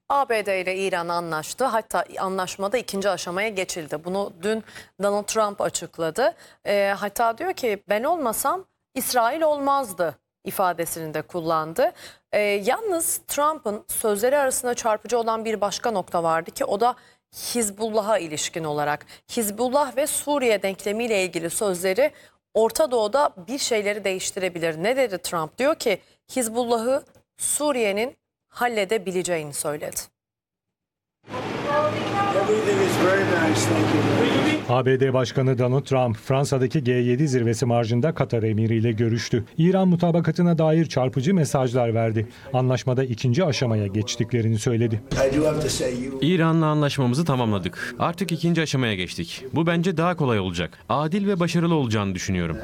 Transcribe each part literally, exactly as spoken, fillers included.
A B D ile İran anlaştı. Hatta anlaşmada ikinci aşamaya geçildi. Bunu dün Donald Trump açıkladı. E, hatta diyor ki ben olmasam İsrail olmazdı ifadesini de kullandı. E, yalnız Trump'ın sözleri arasında çarpıcı olan bir başka nokta vardı ki o da Hizbullah'a ilişkin olarak. Hizbullah ve Suriye denklemiyle ilgili sözleri Orta Doğu'da bir şeyleri değiştirebilir. Ne dedi Trump? Diyor ki Hizbullah'ı Suriye'nin halledebileceğini söyledi. A B D Başkanı Donald Trump, Fransa'daki G yedi zirvesi marjında Katar emiriyle görüştü. İran mutabakatına dair çarpıcı mesajlar verdi. Anlaşmada ikinci aşamaya geçtiklerini söyledi. İran'la anlaşmamızı tamamladık. Artık ikinci aşamaya geçtik. Bu bence daha kolay olacak. Adil ve başarılı olacağını düşünüyorum.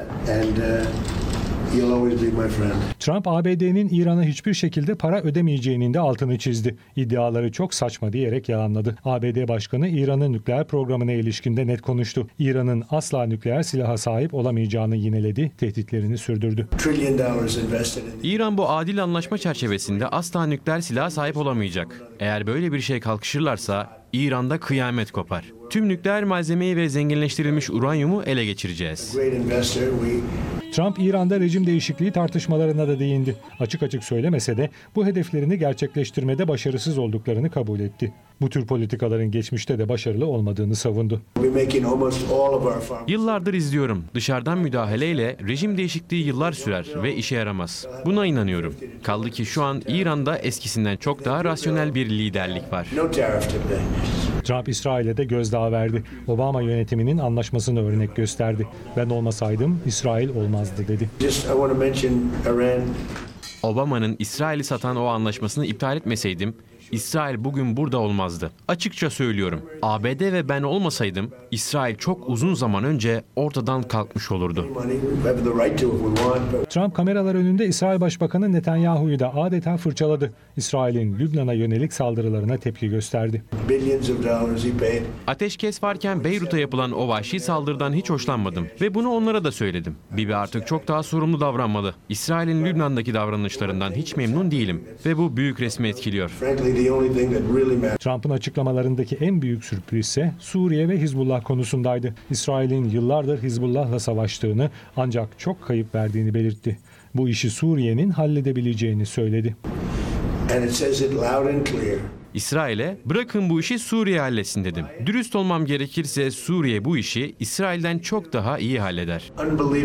Trump, A B D'nin İran'a hiçbir şekilde para ödemeyeceğinin de altını çizdi. İddiaları çok saçma diyerek yalanladı. A B D Başkanı İran'ın nükleer programına ilişkin de net konuştu. İran'ın asla nükleer silaha sahip olamayacağını yineledi, tehditlerini sürdürdü. İran bu adil anlaşma çerçevesinde asla nükleer silaha sahip olamayacak. Eğer böyle bir şey kalkışırlarsa İran'da kıyamet kopar. Tüm nükleer malzemeyi ve zenginleştirilmiş uranyumu ele geçireceğiz. Trump, İran'da rejim değişikliği tartışmalarına da değindi. Açık açık söylemese de bu hedeflerini gerçekleştirmede başarısız olduklarını kabul etti. Bu tür politikaların geçmişte de başarılı olmadığını savundu. Yıllardır izliyorum. Dışarıdan müdahaleyle rejim değişikliği yıllar sürer ve işe yaramaz. Buna inanıyorum. Kaldı ki şu an İran'da eskisinden çok daha rasyonel bir liderlik var. Trump, İsrail'e de gözdağı verdi. Obama yönetiminin anlaşmasını örnek gösterdi. Ben olmasaydım İsrail olmazdı dedi. Obama'nın İsrail'i satan o anlaşmasını iptal etmeseydim, İsrail bugün burada olmazdı. Açıkça söylüyorum. A B D ve ben olmasaydım İsrail çok uzun zaman önce ortadan kalkmış olurdu. Trump kameralar önünde İsrail Başbakanı Netanyahu'yu da adeta fırçaladı. İsrail'in Lübnan'a yönelik saldırılarına tepki gösterdi. Ateşkes varken Beyrut'a yapılan o vahşi saldırıdan hiç hoşlanmadım ve bunu onlara da söyledim. Bibi artık çok daha sorumlu davranmalı. İsrail'in Lübnan'daki davranışlarından hiç memnun değilim ve bu büyük resmi etkiliyor. Trump'ın açıklamalarındaki en büyük sürpriz ise Suriye ve Hizbullah konusundaydı. İsrail'in yıllardır Hizbullah'la savaştığını ancak çok kayıp verdiğini belirtti. Bu işi Suriye'nin halledebileceğini söyledi. İsrail'e bırakın bu işi Suriye halletsin dedim. Dürüst olmam gerekirse Suriye bu işi İsrail'den çok daha iyi halleder.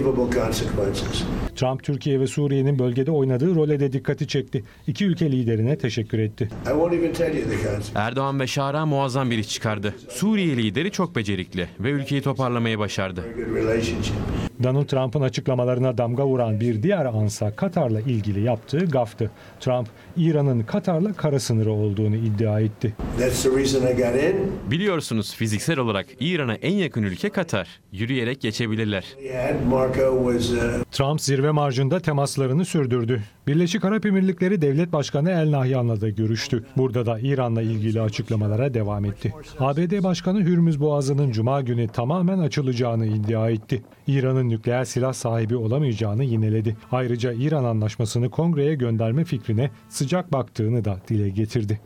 Trump, Türkiye ve Suriye'nin bölgede oynadığı role de dikkati çekti. İki ülke liderine teşekkür etti. Erdoğan ve Şara muazzam bir iş çıkardı. Suriye lideri çok becerikli ve ülkeyi toparlamayı başardı. Donald Trump'ın açıklamalarına damga vuran bir diğer ansa Katar'la ilgili yaptığı gaftı. Trump, İran'ın Katar'la kara sınırı olduğunu iddia etti. Biliyorsunuz fiziksel olarak İran'a en yakın ülke Katar. Yürüyerek geçebilirler. Trump zirve marjında temaslarını sürdürdü. Birleşik Arap Emirlikleri Devlet Başkanı El Nahyan'la da görüştü. Burada da İran'la ilgili açıklamalara devam etti. A B D Başkanı Hürmüz Boğazı'nın Cuma günü tamamen açılacağını iddia etti. İran'ın nükleer silah sahibi olamayacağını yineledi. Ayrıca İran anlaşmasını Kongre'ye gönderme fikrine sıcak baktığını da dile getirdi.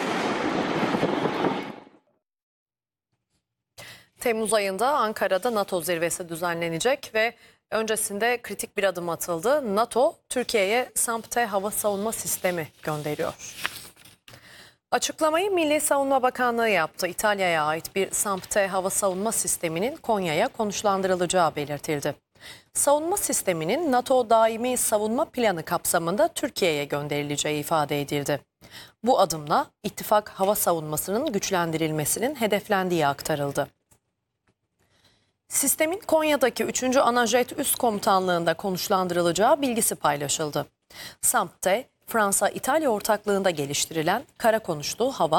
Temmuz ayında Ankara'da NATO zirvesi düzenlenecek ve öncesinde kritik bir adım atıldı. NATO, Türkiye'ye SAMP-T hava savunma sistemi gönderiyor. Açıklamayı Milli Savunma Bakanlığı yaptı. İtalya'ya ait bir SAMP-T hava savunma sisteminin Konya'ya konuşlandırılacağı belirtildi. Savunma sisteminin NATO daimi savunma planı kapsamında Türkiye'ye gönderileceği ifade edildi. Bu adımla ittifak hava savunmasının güçlendirilmesinin hedeflendiği aktarıldı. Sistemin Konya'daki üçüncü Anajet Üst Komutanlığı'nda konuşlandırılacağı bilgisi paylaşıldı. SAMP-T, Fransa-İtalya ortaklığında geliştirilen kara konuşlu hava